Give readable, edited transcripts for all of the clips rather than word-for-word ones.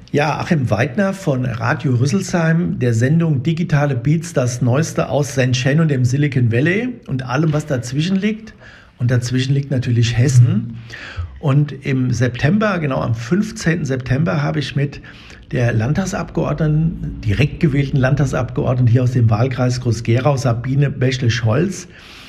Ja, Achim Weidner von Radio Rüsselsheim, der Sendung Digitale Beats, das Neueste aus Shenzhen und dem Silicon Valley und allem, was dazwischen liegt. Und dazwischen liegt natürlich Hessen. Und im September, genau am 15. September, habe ich mit der Landtagsabgeordneten, direkt gewählten Landtagsabgeordneten hier aus dem Wahlkreis Groß-Gerau, Sabine Bächle-Scholz,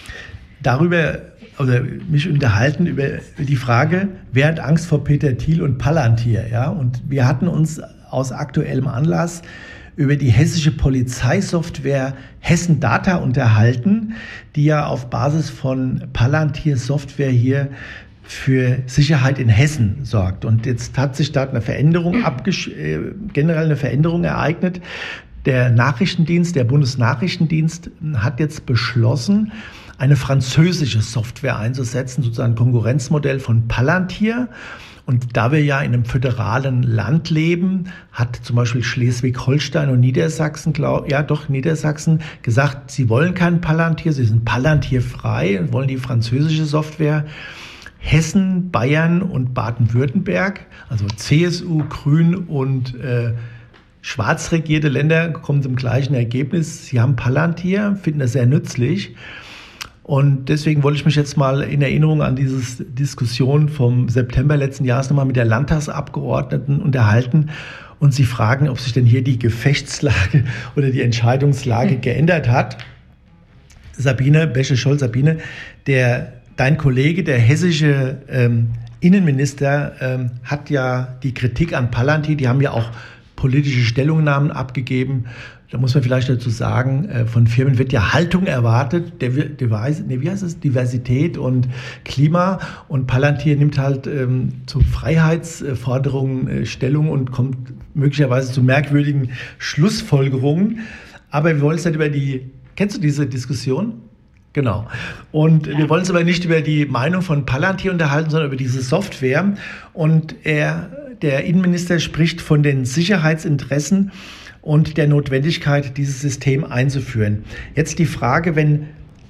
mich unterhalten über die Frage, wer hat Angst vor Peter Thiel und Palantir? Ja? Und wir hatten uns aus aktuellem Anlass über die hessische Polizeisoftware Hessen Data unterhalten, die ja auf Basis von Palantir Software hier für Sicherheit in Hessen sorgt. Und jetzt hat sich da eine Veränderung generell eine Veränderung ereignet. Der Nachrichtendienst, der Bundesnachrichtendienst hat jetzt beschlossen, eine französische Software einzusetzen, sozusagen ein Konkurrenzmodell von Palantir. Und da wir ja in einem föderalen Land leben, hat zum Beispiel Schleswig-Holstein und Niedersachsen gesagt, sie wollen kein Palantir, sie sind Palantir-frei und wollen die französische Software. Hessen, Bayern und Baden-Württemberg, also CSU, Grün und schwarz regierte Länder, kommen zum gleichen Ergebnis. Sie haben Palantir, finden das sehr nützlich. Und deswegen wollte ich mich jetzt mal in Erinnerung an diese Diskussion vom September letzten Jahres nochmal mit der Landtagsabgeordneten unterhalten und sie fragen, ob sich denn hier die Gefechtslage oder die Entscheidungslage geändert hat. Sabine Bächle-Scholz, dein Kollege, der hessische Innenminister, hat ja die Kritik an Palantir, die haben ja auch politische Stellungnahmen abgegeben. Da muss man vielleicht dazu sagen, von Firmen wird ja Haltung erwartet, Diversität und Klima. Und Palantir nimmt halt zu Freiheitsforderungen Stellung und kommt möglicherweise zu merkwürdigen Schlussfolgerungen. Aber wir wollen es nicht kennst du diese Diskussion? Genau. Und wir wollen uns aber nicht über die Meinung von Palantir unterhalten, sondern über diese Software. Und der Innenminister spricht von den Sicherheitsinteressen und der Notwendigkeit, dieses System einzuführen. Jetzt die Frage, wenn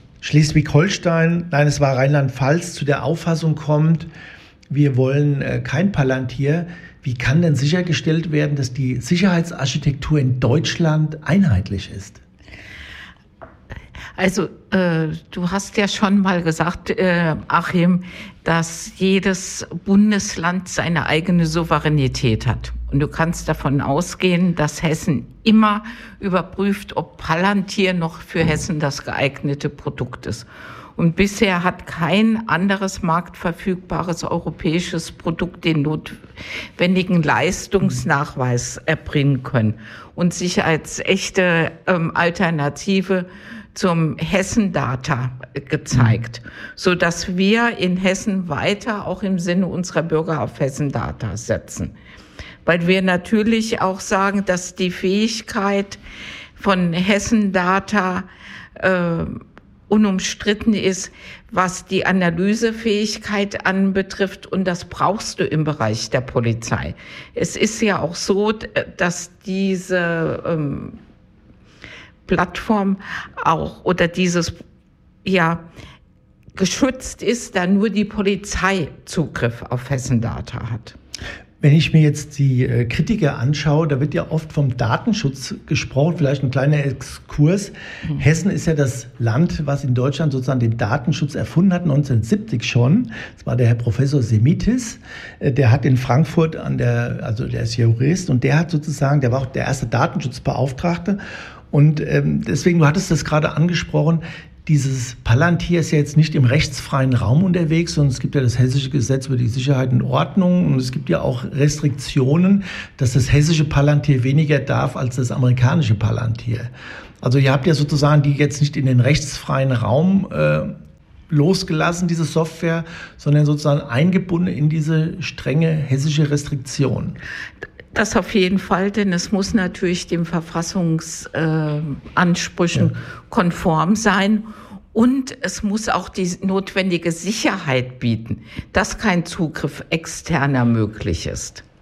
es war Rheinland-Pfalz, zu der Auffassung kommt, wir wollen kein Palantir, wie kann denn sichergestellt werden, dass die Sicherheitsarchitektur in Deutschland einheitlich ist? Also du hast ja schon mal gesagt, Achim, dass jedes Bundesland seine eigene Souveränität hat. Und du kannst davon ausgehen, dass Hessen immer überprüft, ob Palantir noch für Hessen das geeignete Produkt ist. Und bisher hat kein anderes marktverfügbares europäisches Produkt den notwendigen Leistungsnachweis erbringen können und sich als echte Alternative zum Hessen Data gezeigt, so dass wir in Hessen weiter auch im Sinne unserer Bürger auf Hessen Data setzen. Weil wir natürlich auch sagen, dass die Fähigkeit von Hessen Data unumstritten ist, was die Analysefähigkeit anbetrifft, und das brauchst du im Bereich der Polizei. Es ist ja auch so, dass diese Plattform auch oder dieses geschützt ist, da nur die Polizei Zugriff auf Hessen Data hat. Wenn ich mir jetzt die Kritiker anschaue, da wird ja oft vom Datenschutz gesprochen, vielleicht ein kleiner Exkurs. Hessen ist ja das Land, was in Deutschland sozusagen den Datenschutz erfunden hat, 1970 schon. Das war der Herr Professor Semitis, der hat in Frankfurt der ist Jurist und der war auch der erste Datenschutzbeauftragte. Und deswegen, du hattest das gerade angesprochen, dieses Palantir ist ja jetzt nicht im rechtsfreien Raum unterwegs, sondern es gibt ja das hessische Gesetz über die Sicherheit und Ordnung und es gibt ja auch Restriktionen, dass das hessische Palantir weniger darf als das amerikanische Palantir. Also ihr habt ja sozusagen die jetzt nicht in den rechtsfreien Raum losgelassen, diese Software, sondern sozusagen eingebunden in diese strenge hessische Restriktion. Das auf jeden Fall, denn es muss natürlich den Verfassungsansprüchen konform sein und es muss auch die notwendige Sicherheit bieten, dass kein Zugriff externer möglich ist.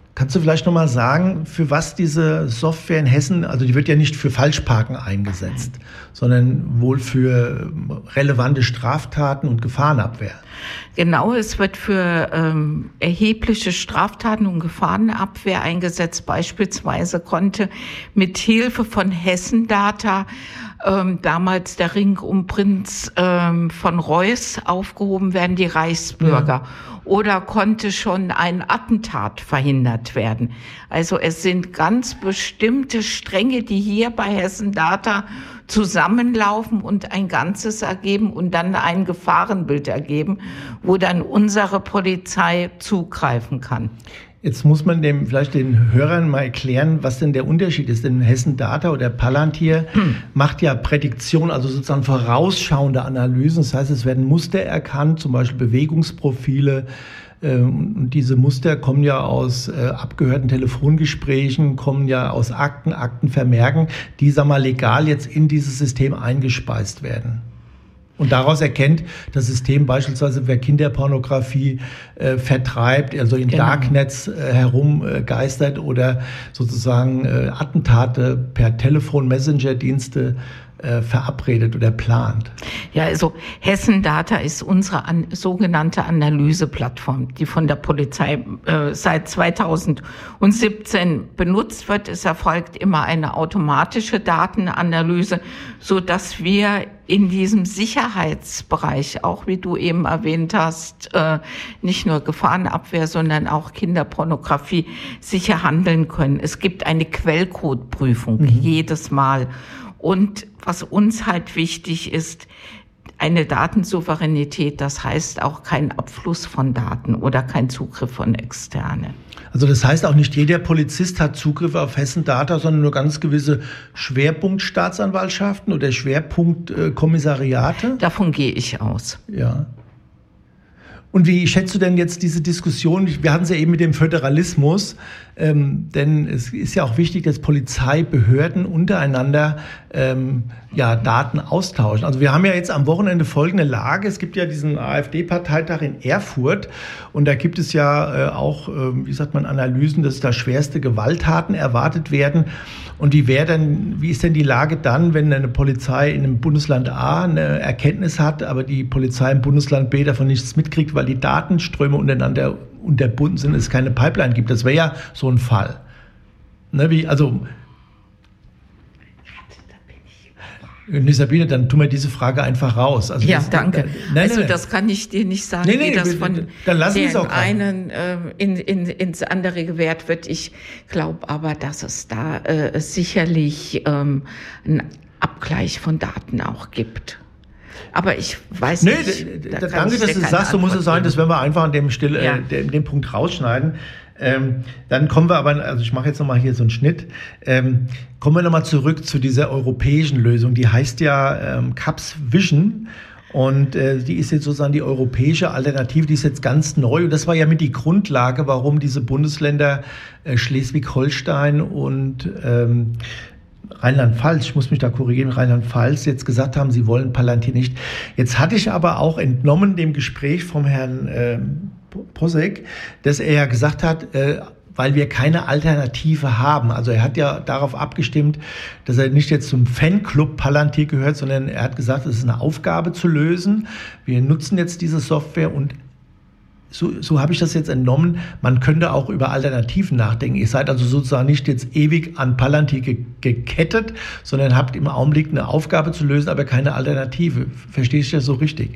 Kannst du vielleicht nochmal sagen, für was diese Software in Hessen, also die wird ja nicht für Falschparken eingesetzt, sondern wohl für relevante Straftaten und Gefahrenabwehr? Genau, es wird für erhebliche Straftaten und Gefahrenabwehr eingesetzt. Beispielsweise konnte mit Hilfe von Hessen Data damals der Ring um Prinz von Reuß aufgehoben werden, die Reichsbürger. Ja. Oder konnte schon ein Attentat verhindert werden. Also es sind ganz bestimmte Stränge, die hier bei Hessen Data zusammenlaufen und ein Ganzes ergeben und dann ein Gefahrenbild ergeben, wo dann unsere Polizei zugreifen kann. Jetzt muss man vielleicht den Hörern mal erklären, was denn der Unterschied ist. Denn Hessen Data oder Palantir macht ja Prädiktion, also sozusagen vorausschauende Analysen. Das heißt, es werden Muster erkannt, zum Beispiel Bewegungsprofile. Und diese Muster kommen ja aus abgehörten Telefongesprächen, kommen ja aus Aktenvermerken, die, sagen wir mal, legal jetzt in dieses System eingespeist werden. Und daraus erkennt das System beispielsweise, wer Kinderpornografie vertreibt, also in Darknets herumgeistert oder sozusagen Attentate per Telefon-Messenger-Dienste verabredet oder plant. Ja, also Hessen Data ist unsere sogenannte Analyseplattform, die von der Polizei seit 2017 benutzt wird. Es erfolgt immer eine automatische Datenanalyse, so dass wir in diesem Sicherheitsbereich, auch wie du eben erwähnt hast, nicht nur Gefahrenabwehr, sondern auch Kinderpornografie sicher handeln können. Es gibt eine Quellcode-Prüfung jedes Mal. Und was uns halt wichtig ist, eine Datensouveränität, das heißt auch kein Abfluss von Daten oder kein Zugriff von Externen. Also das heißt auch nicht jeder Polizist hat Zugriff auf Hessen Data, sondern nur ganz gewisse Schwerpunktstaatsanwaltschaften oder Schwerpunktkommissariate? Davon gehe ich aus. Ja. Und wie schätzt du denn jetzt diese Diskussion? Wir hatten es ja eben mit dem Föderalismus, denn es ist ja auch wichtig, dass Polizeibehörden untereinander Daten austauschen. Also wir haben ja jetzt am Wochenende folgende Lage. Es gibt ja diesen AfD-Parteitag in Erfurt und da gibt es ja auch, Analysen, dass da schwerste Gewalttaten erwartet werden. Und wie ist denn die Lage dann, wenn eine Polizei in einem Bundesland A eine Erkenntnis hat, aber die Polizei im Bundesland B davon nichts mitkriegt, weil die Datenströme untereinander unterbunden sind, es keine Pipeline gibt? Das wäre ja so ein Fall. Sabine, dann tun wir diese Frage einfach raus. Also danke. Das kann ich dir nicht sagen, wie das von dem einen ins andere gewährt wird. Ich glaube aber, dass es da sicherlich einen Abgleich von Daten auch gibt. Aber ich weiß nicht. Danke, dass du sagst, so muss es sein, das werden wir einfach an dem dem Punkt rausschneiden. Dann kommen wir aber, also ich mache jetzt nochmal hier so einen Schnitt, kommen wir nochmal zurück zu dieser europäischen Lösung, die heißt ja CAPS Vision und die ist jetzt sozusagen die europäische Alternative, die ist jetzt ganz neu und das war ja mit die Grundlage, warum diese Bundesländer Schleswig-Holstein und Rheinland-Pfalz, ich muss mich da korrigieren, Rheinland-Pfalz jetzt gesagt haben, sie wollen Palantir nicht. Jetzt hatte ich aber auch entnommen dem Gespräch vom Herrn Posek, dass er ja gesagt hat, weil wir keine Alternative haben. Also er hat ja darauf abgestimmt, dass er nicht jetzt zum Fanclub Palantir gehört, sondern er hat gesagt, es ist eine Aufgabe zu lösen. Wir nutzen jetzt diese Software und so habe ich das jetzt entnommen, man könnte auch über Alternativen nachdenken. Ihr seid also sozusagen nicht jetzt ewig an Palantir gekettet, sondern habt im Augenblick eine Aufgabe zu lösen, aber keine Alternative. Verstehe ich das so richtig?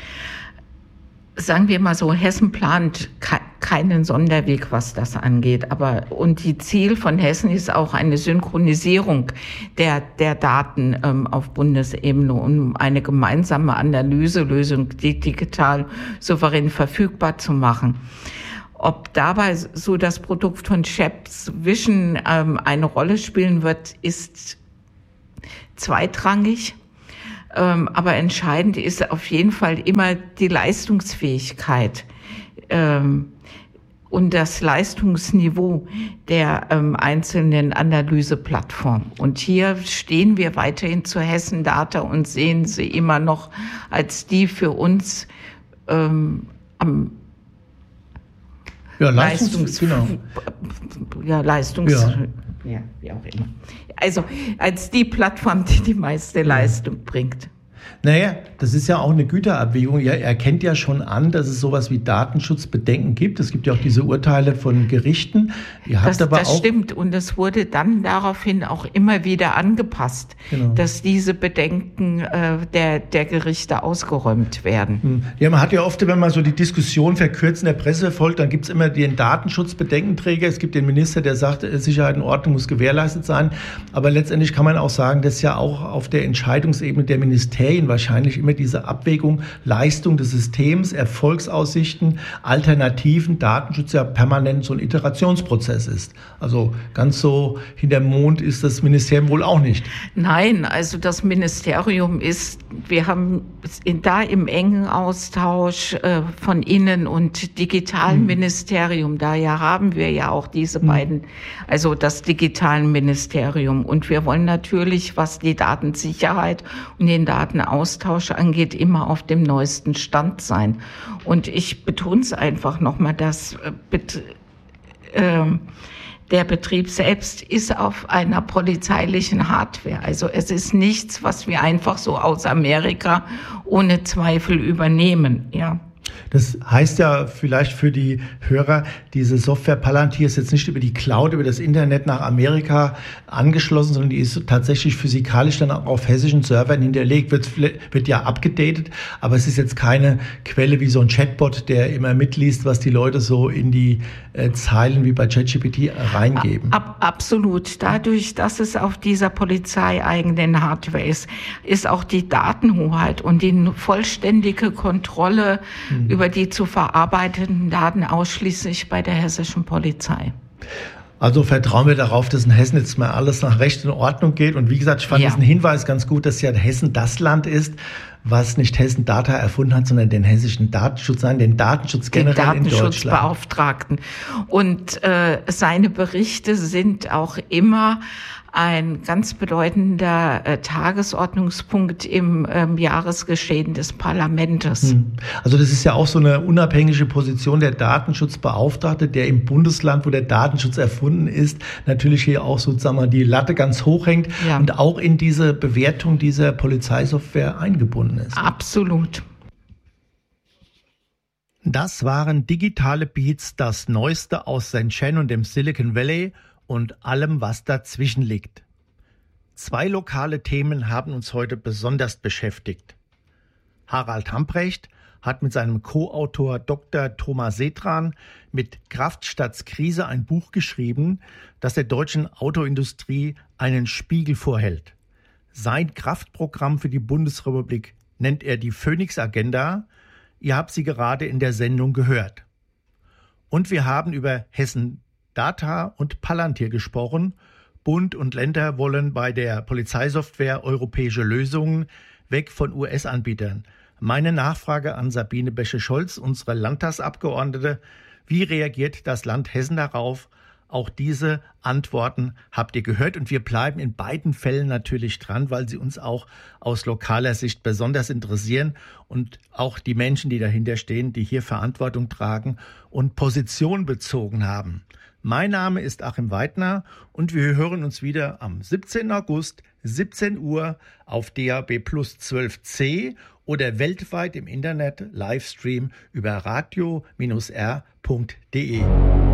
Sagen wir mal so, Hessen plant keinen Sonderweg, was das angeht. Und die Ziel von Hessen ist auch eine Synchronisierung der Daten auf Bundesebene, um eine gemeinsame Analyselösung digital souverän verfügbar zu machen. Ob dabei so das Produkt von CAPS Vision eine Rolle spielen wird, ist zweitrangig. Aber entscheidend ist auf jeden Fall immer die Leistungsfähigkeit und das Leistungsniveau der einzelnen Analyseplattformen. Und hier stehen wir weiterhin zu Hessen Data und sehen sie immer noch als die für uns Ja, wie auch immer. Also als die Plattform, die die meiste Leistung bringt. Naja, das ist ja auch eine Güterabwägung. Er erkennt ja schon an, dass es sowas wie Datenschutzbedenken gibt. Es gibt ja auch diese Urteile von Gerichten. Das stimmt. Und es wurde dann daraufhin auch immer wieder angepasst, dass diese Bedenken der Gerichte ausgeräumt werden. Ja, man hat ja oft, wenn man so die Diskussion verkürzt in der Presse verfolgt, dann gibt es immer den Datenschutzbedenkenträger. Es gibt den Minister, der sagt, Sicherheit und Ordnung muss gewährleistet sein. Aber letztendlich kann man auch sagen, dass ja auch auf der Entscheidungsebene der Ministerien wahrscheinlich immer diese Abwägung, Leistung des Systems, Erfolgsaussichten, Alternativen, Datenschutz ja permanent so ein Iterationsprozess ist. Also ganz so hinterm Mond ist das Ministerium wohl auch nicht. Nein, also das Ministerium wir haben da im engen Austausch von Innen- und Digitalministerium, daher haben wir ja auch diese beiden, also das Digitalministerium. Und wir wollen natürlich, was die Datensicherheit und den Datenaustausch angeht, immer auf dem neuesten Stand sein. Und ich betone es einfach nochmal, dass der Betrieb selbst ist auf einer polizeilichen Hardware. Also es ist nichts, was wir einfach so aus Amerika ohne Zweifel übernehmen, ja. Das heißt ja vielleicht für die Hörer, diese Software Palantir ist jetzt nicht über die Cloud, über das Internet nach Amerika angeschlossen, sondern die ist tatsächlich physikalisch dann auch auf hessischen Servern hinterlegt, wird ja abgedatet, aber es ist jetzt keine Quelle wie so ein Chatbot, der immer mitliest, was die Leute so in die Zeilen wie bei ChatGPT reingeben. Absolut. Dadurch, dass es auf dieser polizeieigenen Hardware ist auch die Datenhoheit und die vollständige Kontrolle über die zu verarbeitenden Daten ausschließlich bei der hessischen Polizei. Also vertrauen wir darauf, dass in Hessen jetzt mal alles nach Recht und Ordnung geht. Und wie gesagt, ich fand diesen Hinweis ganz gut, dass ja Hessen das Land ist, was nicht Hessen Data erfunden hat, sondern den hessischen Datenschutz, den Datenschutz generell in Deutschland. Den Datenschutzbeauftragten. Und seine Berichte sind auch immer ein ganz bedeutender Tagesordnungspunkt im Jahresgeschehen des Parlamentes. Also das ist ja auch so eine unabhängige Position der Datenschutzbeauftragte, der im Bundesland, wo der Datenschutz erfunden ist, natürlich hier auch sozusagen die Latte ganz hoch hängt und auch in diese Bewertung dieser Polizeisoftware eingebunden ist. Absolut. Das waren Digitale Beats, das Neueste aus Shenzhen und dem Silicon Valley und allem, was dazwischen liegt. 2 lokale Themen haben uns heute besonders beschäftigt. Harald Hamprecht hat mit seinem Co-Autor Dr. Thomas Setran mit Kraft statt Krise ein Buch geschrieben, das der deutschen Autoindustrie einen Spiegel vorhält. Sein Kraftprogramm für die Bundesrepublik nennt er die Phoenix-Agenda. Ihr habt sie gerade in der Sendung gehört. Und wir haben über Hessen Data und Palantir gesprochen. Bund und Länder wollen bei der Polizeisoftware europäische Lösungen weg von US-Anbietern. Meine Nachfrage an Sabine Besche-Scholz, unsere Landtagsabgeordnete: Wie reagiert das Land Hessen darauf? Auch diese Antworten habt ihr gehört und wir bleiben in beiden Fällen natürlich dran, weil sie uns auch aus lokaler Sicht besonders interessieren und auch die Menschen, die dahinter stehen, die hier Verantwortung tragen und Position bezogen haben. Mein Name ist Achim Weidner und wir hören uns wieder am 17. August, 17 Uhr auf DAB+ 12c oder weltweit im Internet Livestream über radio-r.de.